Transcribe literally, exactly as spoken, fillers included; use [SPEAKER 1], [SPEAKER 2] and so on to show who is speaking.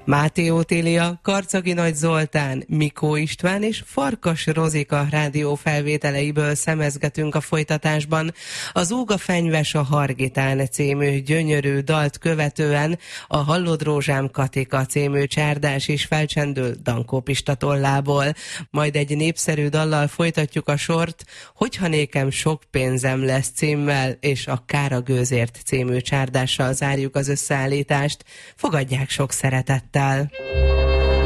[SPEAKER 1] Máté Otília, Karcagi Nagy Zoltán, Mikó István és Farkas Rozika rádió felvételeiből szemezgetünk a folytatásban. Az Óga fenyves a Hargitán című gyönyörű dalt követően a Hallod Rózsám Katika című csárdás is felcsendül Dankó Pista tollából. Majd egy népszerű dallal folytatjuk a sort, Hogyha nékem sok pénzem lesz címmel, és a Kára Gőzért című csárdással zárjuk az összeállítást. Fogadják sok szeretettel!